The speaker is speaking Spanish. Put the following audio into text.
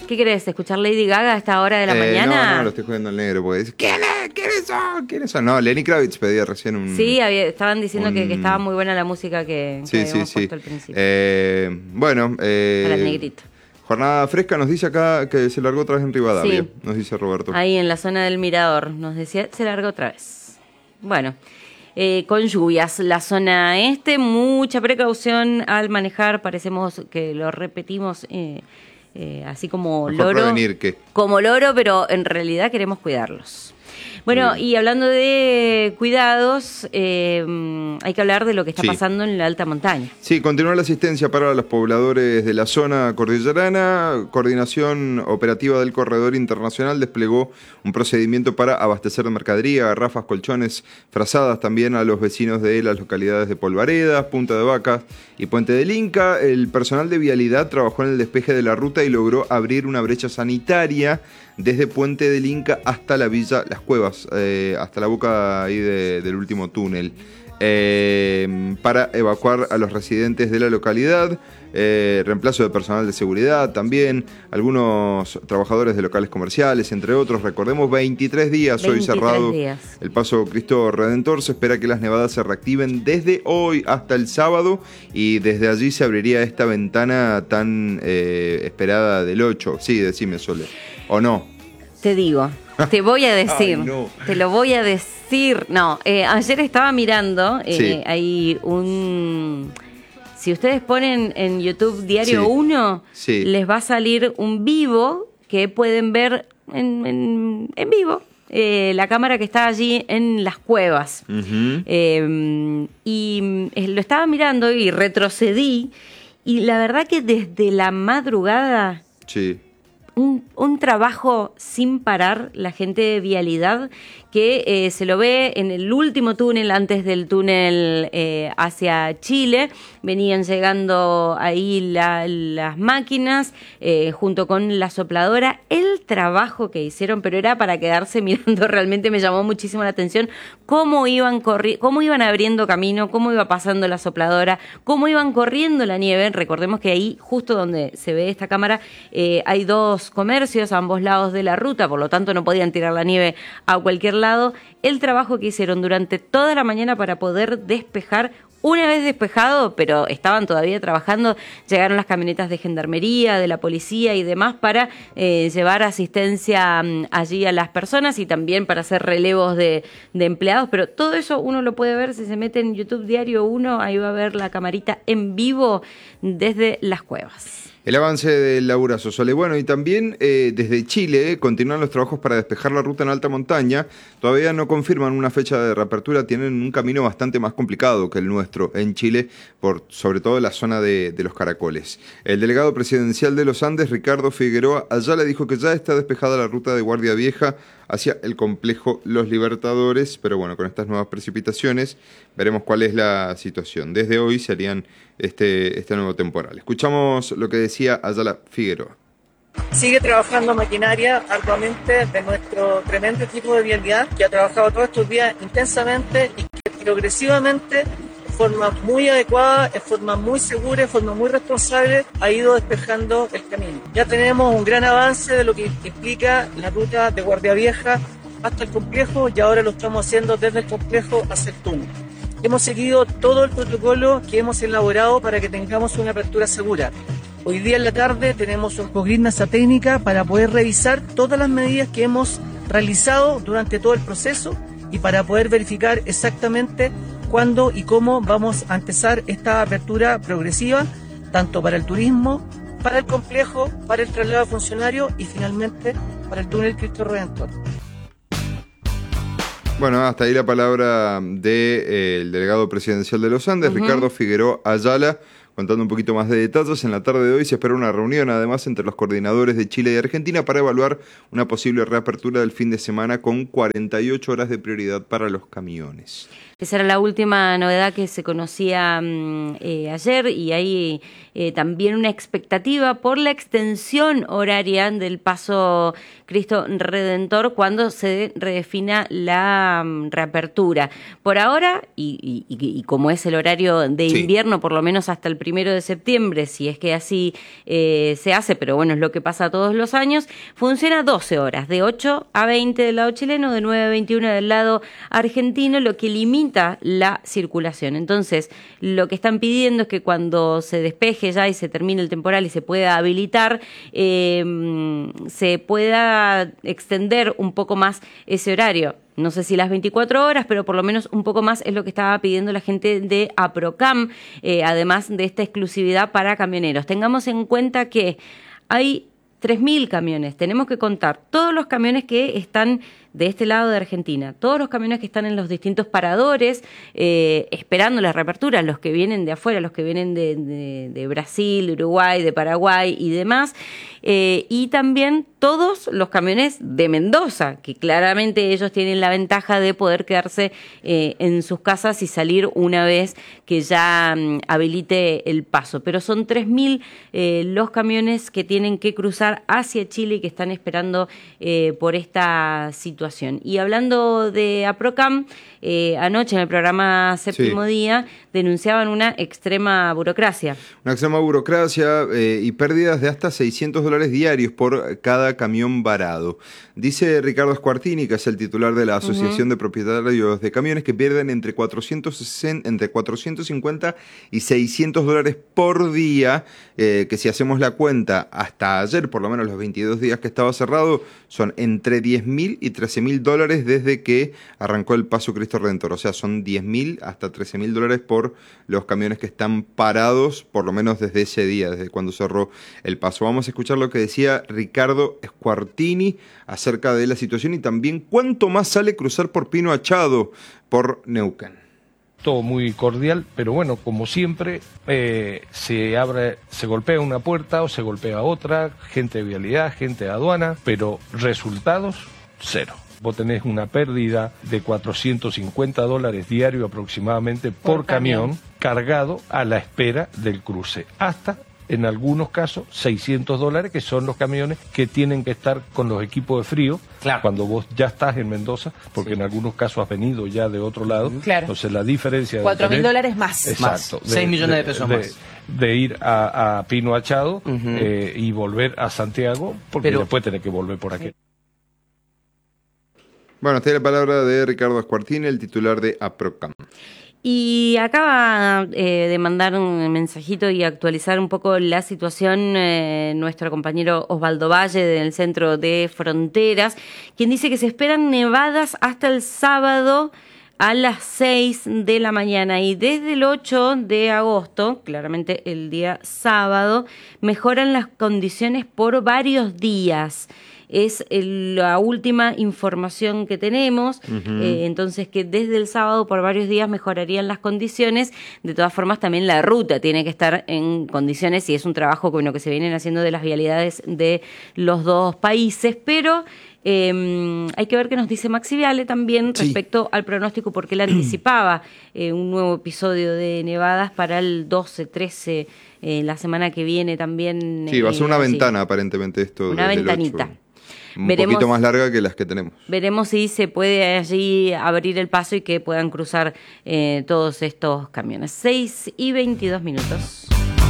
¿Qué querés? ¿Escuchar Lady Gaga a esta hora de la mañana? No, lo estoy jugando al negro porque dice, ¿Quiénes son? No, Lenny Kravitz pedía recién un... Sí, estaban diciendo que estaba muy buena la música que habíamos puesto al principio. Bueno, para el negrito. Jornada fresca, nos dice acá que se largó otra vez en Rivadavia, sí. Nos dice Roberto. Ahí en la zona del Mirador, nos decía, se largó otra vez. Bueno, con lluvias, la zona este, mucha precaución al manejar, parecemos que lo repetimos así como mejor loro. Prevenir que... Como loro, pero en realidad queremos cuidarlos. Bueno, y hablando de cuidados, hay que hablar de lo que está pasando en la alta montaña. Sí, continúa la asistencia para los pobladores de la zona cordillerana. Coordinación Operativa del Corredor Internacional desplegó un procedimiento para abastecer de mercadería, garrafas, colchones, frazadas también a los vecinos de las localidades de Polvaredas, Punta de Vacas y Puente del Inca. El personal de vialidad trabajó en el despeje de la ruta y logró abrir una brecha sanitaria desde Puente del Inca hasta la villa Las Cuevas, hasta la boca ahí del último túnel, para evacuar a los residentes de la localidad, reemplazo de personal de seguridad también, algunos trabajadores de locales comerciales, entre otros. Recordemos, 23 días hoy cerrado el Paso Cristo Redentor. Se espera que las nevadas se reactiven desde hoy hasta el sábado y desde allí se abriría esta ventana tan esperada del 8. Sí, decime, Sole. ¿O no? Te digo, te voy a decir, Ay, no. te lo voy a decir. No, ayer estaba mirando, hay un... Si ustedes ponen en YouTube Diario 1, les va a salir un vivo que pueden ver en vivo. La cámara que está allí en Las Cuevas. Uh-huh. Y lo estaba mirando y retrocedí. Y la verdad que desde la madrugada... Sí. Un trabajo sin parar, la gente de vialidad, que se lo ve en el último túnel, antes del túnel hacia Chile. Venían llegando ahí las máquinas junto con la sopladora. El trabajo que hicieron, pero era para quedarse mirando, realmente me llamó muchísimo la atención cómo iban abriendo camino, cómo iba pasando la sopladora, cómo iban corriendo la nieve. Recordemos que ahí, justo donde se ve esta cámara, hay dos comercios a ambos lados de la ruta, por lo tanto no podían tirar la nieve a cualquier lado. El trabajo que hicieron durante toda la mañana para poder despejar. Una vez despejado, pero estaban todavía trabajando, llegaron las camionetas de gendarmería, de la policía y demás para llevar asistencia allí a las personas y también para hacer relevos de empleados. Pero todo eso uno lo puede ver si se mete en YouTube Diario 1, ahí va a ver la camarita en vivo desde Las Cuevas. El avance del laburazo, Sole. Bueno, y también desde Chile continúan los trabajos para despejar la ruta en alta montaña. Todavía no confirman una fecha de reapertura, tienen un camino bastante más complicado que el nuestro en Chile, sobre todo la zona de los Caracoles. El delegado presidencial de los Andes, Ricardo Figueroa Ayala, dijo que ya está despejada la ruta de Guardia Vieja hacia el complejo Los Libertadores, pero bueno, con estas nuevas precipitaciones veremos cuál es la situación. Desde hoy se harían este nuevo temporal. Escuchamos lo que decía Ayala Figueroa. Sigue trabajando maquinaria arduamente de nuestro tremendo equipo de vialidad, que ha trabajado todos estos días intensamente y que progresivamente, de forma muy adecuada, de forma muy segura, de forma muy responsable, ha ido despejando el camino. Ya tenemos un gran avance de lo que implica la ruta de Guardia Vieja hasta el complejo y ahora lo estamos haciendo desde el complejo hacia el túnel. Hemos seguido todo el protocolo que hemos elaborado para que tengamos una apertura segura. Hoy día en la tarde tenemos un gobernanza técnica para poder revisar todas las medidas que hemos realizado durante todo el proceso y para poder verificar exactamente cuándo y cómo vamos a empezar esta apertura progresiva, tanto para el turismo, para el complejo, para el traslado de funcionarios y finalmente para el túnel Cristo Redentor. Bueno, hasta ahí la palabra del delegado presidencial de los Andes, Ricardo Figueroa Ayala, contando un poquito más de detalles. En la tarde de hoy se espera una reunión, además, entre los coordinadores de Chile y Argentina para evaluar una posible reapertura del fin de semana con 48 horas de prioridad para los camiones. Esa era la última novedad que se conocía ayer, y hay también una expectativa por la extensión horaria del Paso Cristo Redentor cuando se redefina la reapertura. Por ahora, y como es el horario de invierno, por lo menos hasta el 1 de septiembre, si es que así se hace, pero bueno, es lo que pasa todos los años, funciona 12 horas, de 8 a 20 del lado chileno, de 9 a 21 del lado argentino, lo que limita la circulación. Entonces, lo que están pidiendo es que cuando se despeje ya y se termine el temporal y se pueda habilitar, se pueda extender un poco más ese horario. No sé si las 24 horas, pero por lo menos un poco más es lo que estaba pidiendo la gente de APROCAM, además de esta exclusividad para camioneros. Tengamos en cuenta que hay 3.000 camiones. Tenemos que contar todos los camiones que están de este lado de Argentina, todos los camiones que están en los distintos paradores, esperando la reapertura, los que vienen de afuera, los que vienen de Brasil, de Uruguay, de Paraguay y demás, y también todos los camiones de Mendoza, que claramente ellos tienen la ventaja de poder quedarse en sus casas y salir una vez que ya habilite el paso. Pero son 3.000 los camiones que tienen que cruzar hacia Chile y que están esperando por esta situación. Y hablando de APROCAM, anoche en el programa Séptimo Día denunciaban una extrema burocracia. Una extrema burocracia y pérdidas de hasta $600 diarios por cada camión varado. Dice Ricardo Squartini, que es el titular de la Asociación de Propietarios de Camiones, que pierden entre 450 y $600 por día, que si hacemos la cuenta hasta ayer, por lo menos los 22 días que estaba cerrado, son entre $10.000 y $13.000 desde que arrancó el paso Cristo Redentor. O sea, son $10.000 hasta $13.000 por los camiones que están parados, por lo menos desde ese día, desde cuando cerró el paso. Vamos a escuchar lo que decía Ricardo Squartini acerca de la situación y también cuánto más sale cruzar por Pino Achado, por Neuquén. Todo muy cordial, pero bueno, como siempre, se golpea una puerta o se golpea otra, gente de vialidad, gente de aduana, pero resultados, cero. Vos tenés una pérdida de $450 diario aproximadamente por camión cargado a la espera del cruce, hasta en algunos casos $600, que son los camiones que tienen que estar con los equipos de frío cuando vos ya estás en Mendoza, porque en algunos casos has venido ya de otro lado. Entonces la diferencia... $4.000 más. Exacto. Más. 6 millones de pesos más. De ir a Pino Achado y volver a Santiago, porque después tenés que volver por aquí. Bueno, esta es la palabra de Ricardo Squartini, el titular de APROCAM. Y acaba de mandar un mensajito y actualizar un poco la situación nuestro compañero Osvaldo Valle del Centro de Fronteras, quien dice que se esperan nevadas hasta el sábado a las 6 de la mañana y desde el 8 de agosto, claramente el día sábado, mejoran las condiciones por varios días. Es la última información que tenemos, entonces que desde el sábado por varios días mejorarían las condiciones. De todas formas, también la ruta tiene que estar en condiciones y es un trabajo que se vienen haciendo de las vialidades de los dos países, pero hay que ver qué nos dice Maxi Viale también respecto al pronóstico, porque él anticipaba un nuevo episodio de nevadas para el 12, 13, la semana que viene también. Sí, va a ser una ventana aparentemente esto. Una ventanita. Un poquito más larga que las que tenemos. Veremos si se puede allí abrir el paso y que puedan cruzar todos estos camiones. 6:22.